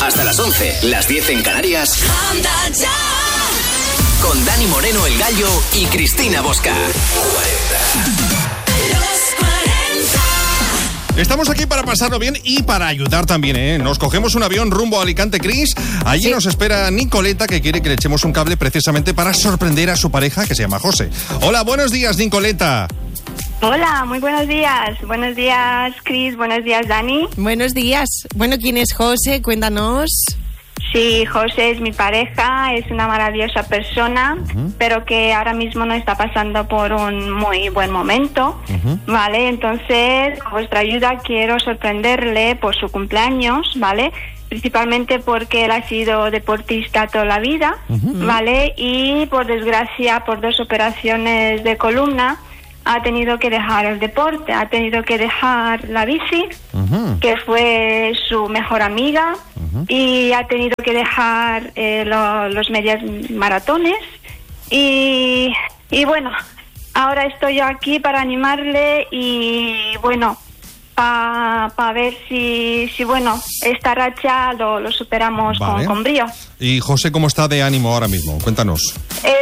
Hasta las 11, las 10 en Canarias. Con Dani Moreno, el Gallo, y Cristina Bosca. 40. Estamos aquí para pasarlo bien y para ayudar también, ¿eh? Nos cogemos un avión rumbo a Alicante, Cris. Allí nos espera Nicoleta, que quiere que le echemos un cable precisamente para sorprender a su pareja, que se llama José. Hola, buenos días, Nicoleta. Hola, muy buenos días. Buenos días, Cris. Buenos días, Dani. Buenos días. Bueno, ¿quién es José? Cuéntanos. Sí, José es mi pareja, es una maravillosa persona, pero que ahora mismo no está pasando por un muy buen momento, ¿vale? Entonces, con vuestra ayuda quiero sorprenderle por su cumpleaños, ¿vale? Principalmente porque él ha sido deportista toda la vida, ¿vale? Y por desgracia, por 2 operaciones de columna, ha tenido que dejar el deporte, ha tenido que dejar la bici, que fue su mejor amiga, y ha tenido que dejar los medias maratones. Y bueno, ahora estoy yo aquí para animarle y bueno, para ver si bueno, esta racha lo superamos con brío. ¿Y José cómo está de ánimo ahora mismo? Cuéntanos.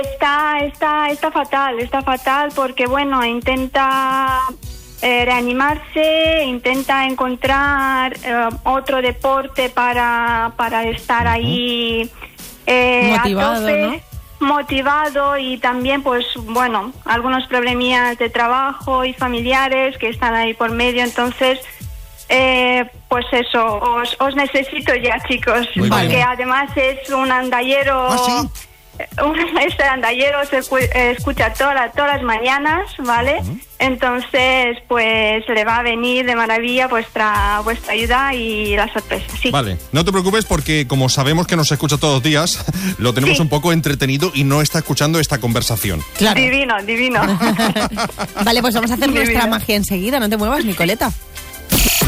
Está fatal porque bueno, intenta reanimarse, intenta encontrar otro deporte para estar ahí motivado, a tope, ¿no? motivado, y también pues bueno, algunos problemillas de trabajo y familiares que están ahí por medio. Entonces pues eso, os necesito ya, chicos. Muy porque bien. además es un andallero. ¿Ah, sí? Este andallero se escucha todas las mañanas, ¿vale? Entonces, pues le va a venir de maravilla vuestra ayuda y la sorpresa, sí. Vale, no te preocupes porque como sabemos que nos escucha todos los días, lo tenemos un poco entretenido y no está escuchando esta conversación. Claro. Divino. Vale, pues vamos a hacer Divino. nuestra magia enseguida. No te muevas, Nicoleta.